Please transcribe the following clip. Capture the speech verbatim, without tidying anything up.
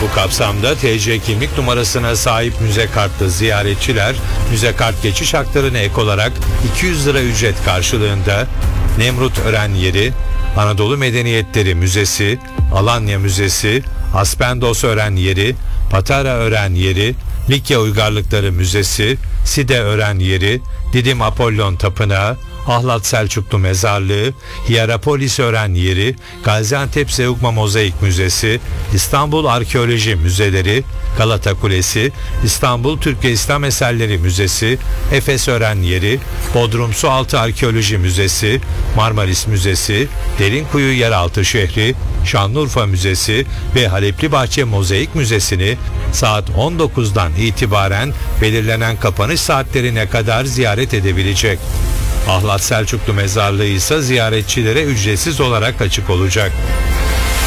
Bu kapsamda T C kimlik numarasına sahip müze kartlı ziyaretçiler müze kart geçiş haklarına ek olarak iki yüz lira ücret karşılığında Nemrut Ören Yeri, Anadolu Medeniyetleri Müzesi, Alanya Müzesi, Aspendos Ören Yeri, Patara Ören Yeri, Likya Uygarlıkları Müzesi, Side Ören Yeri, Didim Apollon Tapınağı, Ahlat Selçuklu Mezarlığı, Hierapolis Ören Yeri, Gaziantep Zeugma Mozaik Müzesi, İstanbul Arkeoloji Müzeleri, Galata Kulesi, İstanbul Türk ve İslam Eserleri Müzesi, Efes Ören Yeri, Bodrum Sualtı Arkeoloji Müzesi, Marmaris Müzesi, Derinkuyu Yeraltı Şehri, Şanlıurfa Müzesi ve Halepli Bahçe Mozaik Müzesi'ni saat on dokuzdan itibaren belirlenen kapanış saatlerine kadar ziyaret edebilecek. Ahlat Selçuklu Mezarlığı ise ziyaretçilere ücretsiz olarak açık olacak.